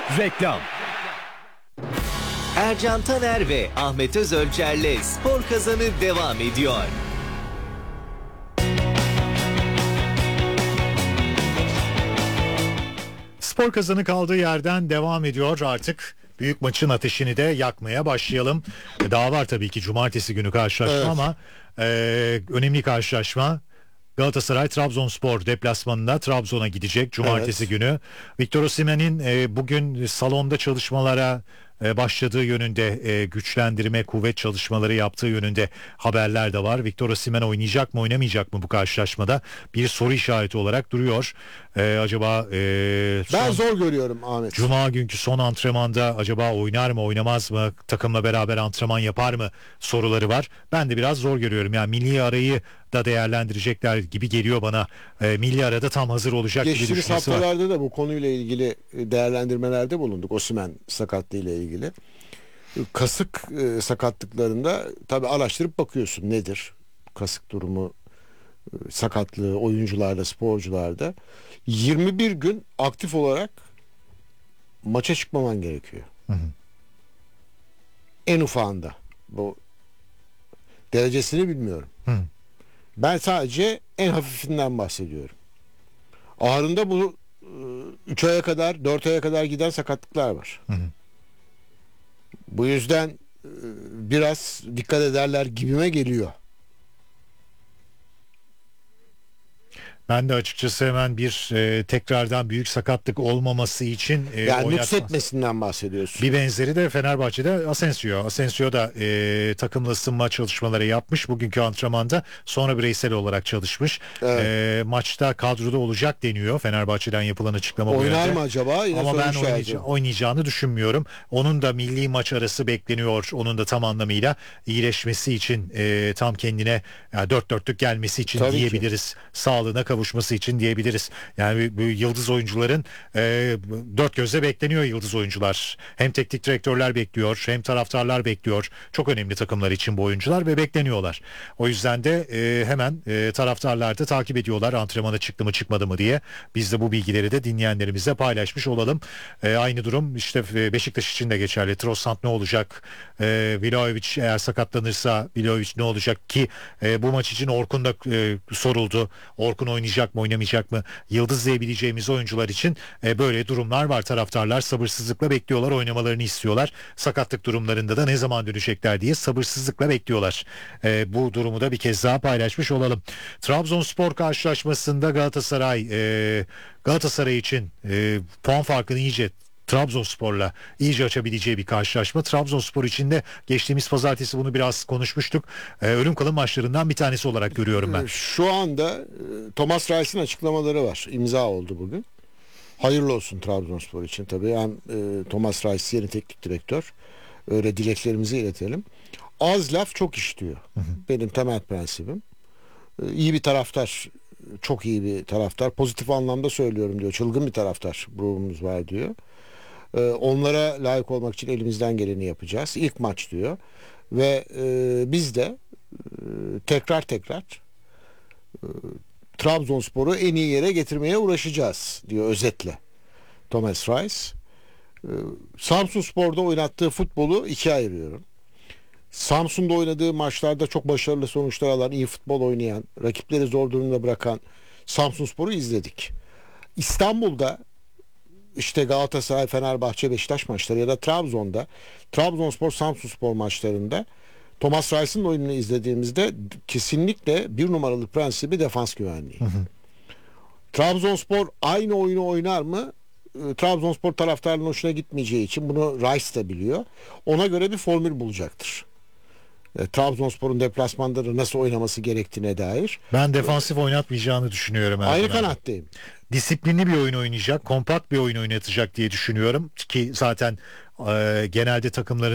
Reklam. Ercan Taner ve Ahmet Özölçer'le Spor Kazanı devam ediyor. Spor Kazanı kaldığı yerden devam ediyor artık. Büyük maçın ateşini de yakmaya başlayalım. Daha var tabii ki cumartesi günü karşılaşma, Evet. ama önemli karşılaşma. Galatasaray Trabzonspor deplasmanında Trabzon'a gidecek cumartesi günü. Victor Osimhen'in bugün salonda çalışmalara başladığı yönünde, güçlendirme, kuvvet çalışmaları yaptığı yönünde haberler de var. Victor Osimhen oynayacak mı, oynamayacak mı bu karşılaşmada bir soru işareti olarak duruyor. Acaba Ben zor görüyorum Ahmet. Cuma günkü son antrenmanda acaba oynar mı, oynamaz mı, takımla beraber antrenman yapar mı soruları var. Ben de biraz zor görüyorum. Yani milli arayı da değerlendirecekler gibi geliyor bana. Milli arada tam hazır olacak gibi Geçtiğimiz düşüncesi var. haftalarda da bu konuyla ilgili değerlendirmelerde bulunduk. Osimhen sakatlığı ile ilgili. Kasık sakatlıklarında tabii araştırıp bakıyorsun nedir? Kasık durumu, sakatlığı oyuncularda, sporcularda. 21 gün aktif olarak maça çıkmaman gerekiyor. En ufağında. Bu derecesini bilmiyorum. Ben sadece en hafifinden bahsediyorum. Ağrında bu 3 aya kadar, 4 aya kadar giden sakatlıklar var. Bu yüzden biraz dikkat ederler gibime geliyor. Ben de açıkçası hemen bir tekrardan büyük sakatlık olmaması için Yani nüksetmesinden bahsediyorsun. Bir benzeri de Fenerbahçe'de Asensio. Asensio da takımla ısınma çalışmaları yapmış bugünkü antrenmanda. Sonra bireysel olarak çalışmış. Evet. Maçta kadroda olacak deniyor. Fenerbahçe'den yapılan açıklama bu Oynar yönde. mı acaba? Yine Ama soru ben işareti. oynayacağını düşünmüyorum. Onun da milli maç arası bekleniyor. Onun da tam anlamıyla iyileşmesi için, tam kendine dört dörtlük gelmesi için Tabii ki. diyebiliriz. Sağlığına kavuşması için diyebiliriz. Yani bu yıldız oyuncuların dört gözle bekleniyor yıldız oyuncular. Hem teknik direktörler bekliyor, hem taraftarlar bekliyor. Çok önemli takımlar için bu oyuncular ve bekleniyorlar. O yüzden de hemen taraftarlar da takip ediyorlar antrenmana çıktı mı çıkmadı mı diye. Biz de bu bilgileri de dinleyenlerimizle paylaşmış olalım. Aynı durum işte Beşiktaş için de geçerli. Trossard ne olacak? Vlahovic eğer sakatlanırsa Vlahovic ne olacak ki bu maç için Orkun da soruldu. Orkun oynayacak mı, oynamayacak mı? Yıldız diyebileceğimiz oyuncular için böyle durumlar var. Taraftarlar sabırsızlıkla bekliyorlar, oynamalarını istiyorlar. Sakatlık durumlarında da ne zaman dönecekler diye sabırsızlıkla bekliyorlar. Bu durumu da bir kez daha paylaşmış olalım. Trabzonspor karşılaşmasında Galatasaray için puan farkını iyice Trabzonspor'la iyice açabileceği bir karşılaşma. Trabzonspor için de geçtiğimiz pazartesi bunu biraz konuşmuştuk. Ölüm kalım maçlarından bir tanesi olarak görüyorum ben. Şu anda Thomas Reis'in açıklamaları var. İmza oldu bugün. Hayırlı olsun Trabzonspor için tabii. Hem Thomas Reis yeni teknik direktör. Öyle dileklerimizi iletelim. Az laf çok iş diyor. Benim temel prensibim. İyi bir taraftar. Çok iyi bir taraftar. Pozitif anlamda söylüyorum diyor. Çılgın bir taraftar grubumuz var diyor. Onlara layık olmak için elimizden geleni yapacağız. İlk maç diyor. Ve biz de tekrar Trabzonspor'u en iyi yere getirmeye uğraşacağız diyor özetle Thomas Reis. Samsunspor'da oynattığı futbolu ikiye ayırıyorum. Samsun'da oynadığı maçlarda çok başarılı sonuçlar alan, iyi futbol oynayan, rakipleri zor durumda bırakan Samsunspor'u izledik. İstanbul'da işte Galatasaray, Fenerbahçe, Beşiktaş maçları ya da Trabzon'da Trabzonspor, Samsunspor maçlarında Thomas Reis'in oyununu izlediğimizde kesinlikle bir numaralı prensibi defans güvenliği. Trabzonspor aynı oyunu oynar mı? Trabzonspor taraftarının hoşuna gitmeyeceği için bunu Reis de biliyor. Ona göre bir formül bulacaktır. Trabzonspor'un deplasmanda da nasıl oynaması gerektiğine dair. Ben defansif oynatmayacağını düşünüyorum. Aynı kanattayım. Disiplinli bir oyun oynayacak, kompakt bir oyun oynatacak diye düşünüyorum ki zaten genelde takımların